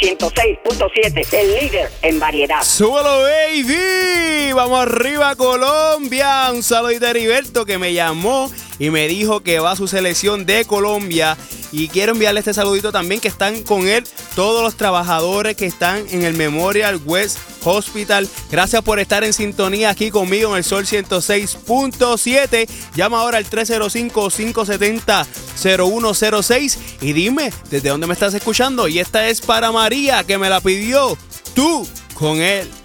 106.7, el líder en variedad. ¡Súbelo, baby! ¡Vamos arriba, Colombia! Un saludito a Heriberto que me llamó y me dijo que va a su selección de Colombia. Y quiero enviarle este saludito también que están con él todos los trabajadores que están en el Memorial West Hospital. Gracias por estar en sintonía aquí conmigo en el Sol 106.7. Llama ahora al 305-570-0106 y dime desde dónde me estás escuchando. Y esta es para María que me la pidió. Tú con él.